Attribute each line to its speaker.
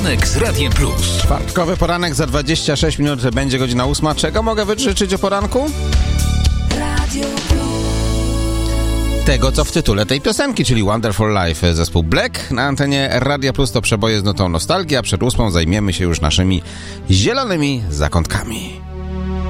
Speaker 1: Poranek z Radiem Plus.
Speaker 2: Czwartkowy poranek za 26 minut, będzie godzina 8. Czego mogę życzyć o poranku?
Speaker 3: Radio Plus.
Speaker 2: Tego, co w tytule tej piosenki, czyli Wonderful Life, zespół Black. Na antenie Radia Plus to przeboje z nutą nostalgia. Przed 8 zajmiemy się już naszymi zielonymi zakątkami.